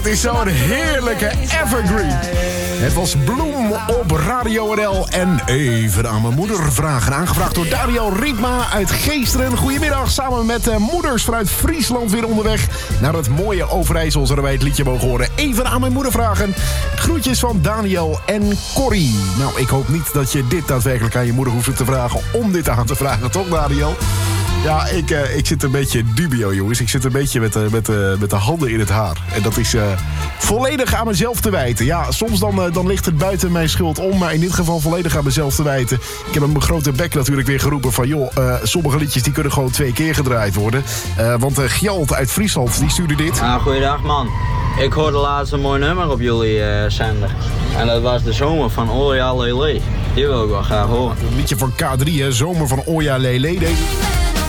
Het is zo'n heerlijke evergreen. Het was Bloem op Radio NL en even aan mijn moeder vragen. Aangevraagd door Daniel Rietma uit Geesteren. Goedemiddag, samen met moeders vanuit Friesland weer onderweg naar het mooie Overijssel. Zodat wij het liedje mogen horen. Even aan mijn moeder vragen. Groetjes van Daniel en Corrie. Nou, ik hoop niet dat je dit daadwerkelijk aan je moeder hoeft te vragen om dit aan te vragen, toch Daniel? Ja, ik zit een beetje dubio, jongens. Ik zit een beetje met de handen in het haar. En dat is volledig aan mezelf te wijten. Ja, soms dan ligt het buiten mijn schuld om. Maar in dit geval volledig aan mezelf te wijten. Ik heb mijn grote bek natuurlijk weer geroepen van... joh, sommige liedjes die kunnen gewoon 2 keer gedraaid worden. Want Gjalt uit Friesland, die stuurde dit. Goeiedag, man. Ik hoorde laatst een mooi nummer op jullie zender. En dat was De Zomer van Oja Lele. Die wil ik wel graag horen. Een liedje van K3, hè. Zomer van Oja Lele. Deze...